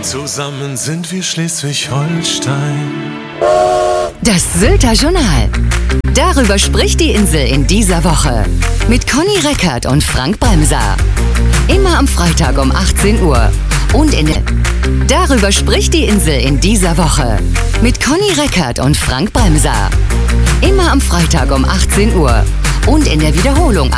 Zusammen sind wir Schleswig-Holstein. Das Sylter Journal. Darüber spricht die Insel in dieser Woche. Mit Conny Reckert und Frank Bremser. Immer am Freitag um 18 Uhr. Darüber spricht die Insel in dieser Woche. Mit Conny Reckert und Frank Bremser. Immer am Freitag um 18 Uhr. Und in der Wiederholung